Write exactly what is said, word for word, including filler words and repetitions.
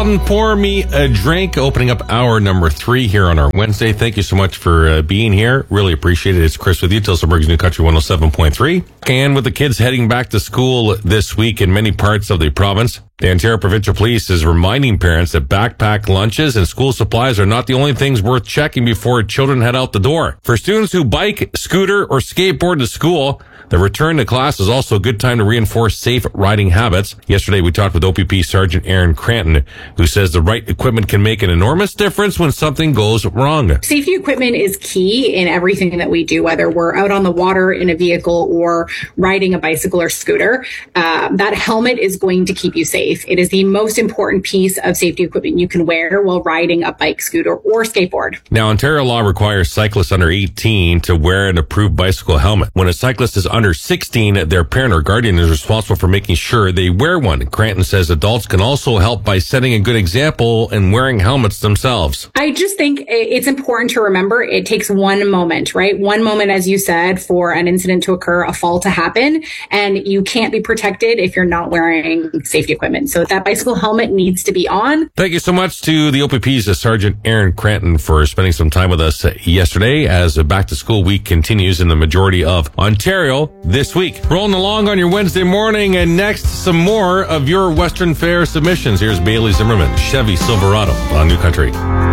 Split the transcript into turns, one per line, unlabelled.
Pour me a drink, opening up hour number three here on our Wednesday. Thank you so much for uh, being here. Really appreciate it. It's Chris with you, Tillsonburg's New Country one oh seven point three. And with the kids heading back to school this week in many parts of the province, the Ontario Provincial Police is reminding parents that backpack lunches and school supplies are not the only things worth checking before children head out the door. For students who bike, scooter, or skateboard to school, the return to class is also a good time to reinforce safe riding habits. Yesterday, we talked with O P P Sergeant Aaron Cranton, who says the right equipment can make an enormous difference when something goes wrong.
Safety equipment is key in everything that we do, whether we're out on the water in a vehicle or riding a bicycle or scooter. Uh, that helmet is going to keep you safe. It is the most important piece of safety equipment you can wear while riding a bike, scooter, or skateboard.
Now, Ontario law requires cyclists under eighteen to wear an approved bicycle helmet. When a cyclist is under sixteen, their parent or guardian is responsible for making sure they wear one. Cranton says adults can also help by setting a good example and wearing helmets themselves.
I just think it's important to remember it takes one moment, right? One moment, as you said, for an incident to occur, a fall to happen, and you can't be protected if you're not wearing safety equipment. So that bicycle helmet needs to be on.
Thank you so much to the O P P's Sergeant Aaron Cranton for spending some time with us yesterday as a back to school week continues in the majority of Ontario this week. Rolling along on your Wednesday morning, and next, some more of your Western Fair submissions. Here's Bailey Zimmerman, Chevy Silverado on New Country.